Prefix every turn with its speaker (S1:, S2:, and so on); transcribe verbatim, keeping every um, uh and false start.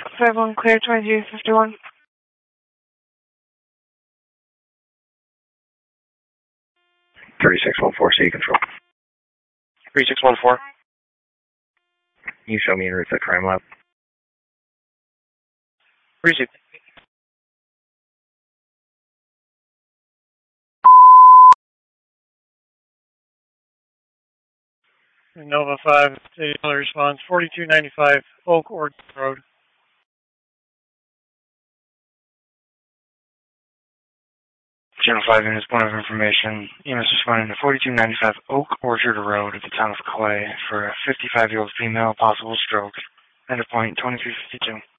S1: five one clear, twenty-two fifty-one.
S2: thirty-six one four, city control.
S3: thirty-six one four.
S2: You show me en route to crime lab.
S3: Received.
S4: Nova five, response, forty-two ninety-five Oak Orchard Road.
S5: Channel five units, point of information. E M S responding to forty-two ninety-five Oak Orchard Road at the town of Clay for a fifty-five-year-old female, possible stroke. Enter point twenty-three fifty-two.